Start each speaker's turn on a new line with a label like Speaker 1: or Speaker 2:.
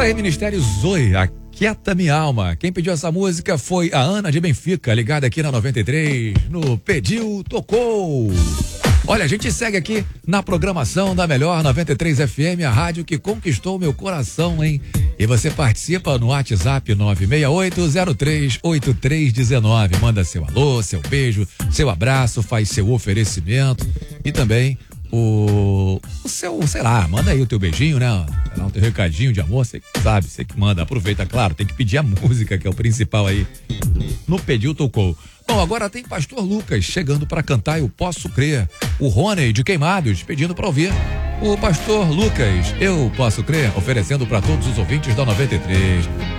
Speaker 1: aí, Ministério Zoe, Aquieta Minha Alma. Quem pediu essa música foi a Ana de Benfica, ligada aqui na 93, no Pediu, Tocou. Olha, a gente segue aqui na programação da melhor 93 FM, a rádio que conquistou meu coração, hein? E você participa no WhatsApp 968038319. Manda seu alô, seu beijo, seu abraço, faz seu oferecimento e também o seu, sei lá, manda aí o teu beijinho, né? O teu recadinho de amor, você que sabe, você que manda. Aproveita, claro, tem que pedir a música, que é o principal aí. No Pediu, Tocou. Bom, agora tem Pastor Lucas chegando para cantar Eu Posso Crer. O Rony de Queimados pedindo para ouvir o Pastor Lucas, Eu Posso Crer, oferecendo para todos os ouvintes da 93.